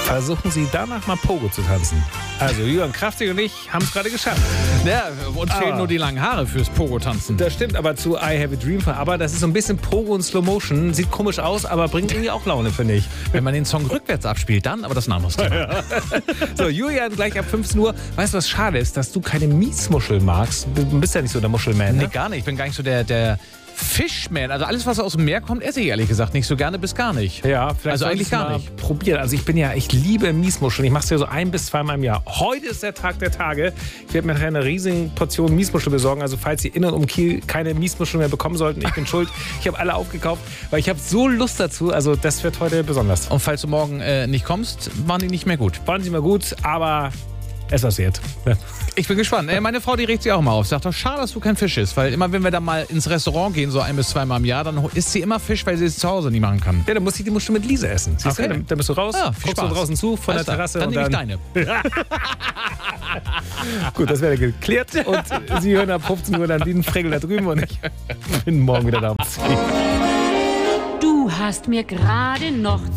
versuchen Sie danach mal Pogo zu tanzen. Also Jürgen Kraftig und ich haben es gerade geschafft. Ja, uns fehlen nur die langen Haare fürs Pogo-Tanzen. Das stimmt, aber zu I Have a Dream. Aber das ist so ein bisschen Pogo und Slow Motion. Sieht komisch aus, aber bringt irgendwie auch Laune, finde ich. Wenn man den Song rückwärts abspielt, dann, aber das ist ein anderes Thema. Ja. So, Julian, gleich ab 15 Uhr. Weißt du, was schade ist? Dass du keine Miesmuschel magst. Du bist ja nicht so der Muschelman, ne? Nee, gar nicht. Ich bin gar nicht so der Fishman. Also alles, was aus dem Meer kommt, esse ich ehrlich gesagt nicht so gerne bis gar nicht. Ja, vielleicht also eigentlich gar nicht. Probieren. Also ich liebe Miesmuscheln. Ich mache es ja so 1 bis 2 Mal im Jahr. Heute ist der Tag der Tage. Ich werde mir eine riesige Portion Miesmuschel besorgen. Also falls ihr in und um Kiel keine Miesmuscheln mehr bekommen sollten, ich bin schuld. Ich habe alle aufgekauft, weil ich habe so Lust dazu. Also das wird heute besonders. Und falls du morgen nicht kommst, waren die nicht mehr gut. Waren sie mal gut, aber es war wert. Ja. Ich bin gespannt. Meine Frau, die regt sich auch mal auf. Sagt doch, schade, dass du kein Fisch isst. Weil immer, wenn wir dann mal ins Restaurant gehen, so 1 bis 2 Mal im Jahr, dann isst sie immer Fisch, weil sie es zu Hause nicht machen kann. Ja, dann muss ich die Muschel mit Lise essen. Siehst Okay. du? Dann bist du raus, guckst du draußen zu von der Terrasse. Dann und nehme ich deine. Gut, das wäre geklärt. Und Sie hören ab 15 Uhr dann den Fregel da drüben und ich bin morgen wieder da. Du hast mir gerade noch